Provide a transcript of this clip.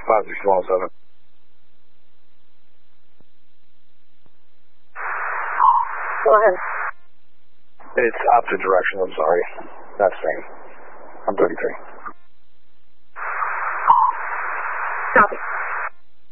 56107. Go ahead. It's opposite direction, I'm sorry. Not same. I'm 33.